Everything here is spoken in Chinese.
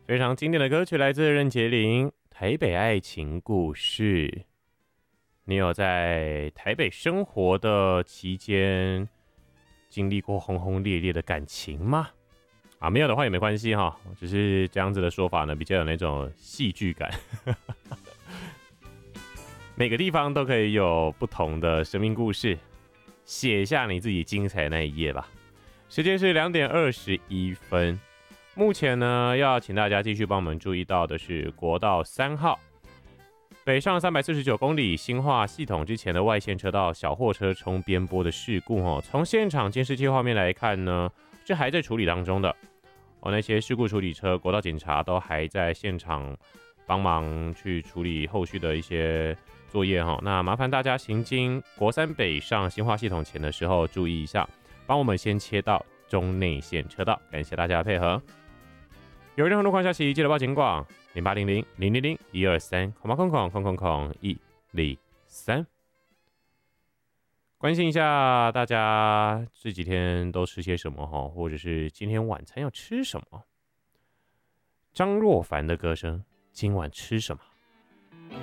非常经典的歌曲来自任洁玲，《台北爱情故事》。你有在台北生活的期间经历过轰轰烈烈的感情吗？没有的话也没关系哈，只是这样子的说法呢，比较有那种戏剧感。每个地方都可以有不同的生命故事，写下你自己精彩的那一页吧。时间是2:21。目前呢，要请大家继续帮我们注意到的是国道3号北上349公里新化系统之前的外线车道小货车冲边坡的事故哦。从现场监视器画面来看呢，这还在处理当中的那些事故处理车、国道警察都还在现场帮忙去处理后续的一些作业哈。那麻烦大家行经国3北上新化系统前的时候注意一下，帮我们先切到中内线车道，感谢大家的配合。有任何路况消息，记得报警广0800-000-123，空123。关心一下大家这几天都吃些什么哈，或者是今天晚餐要吃什么？张若凡的歌声，今晚吃什么？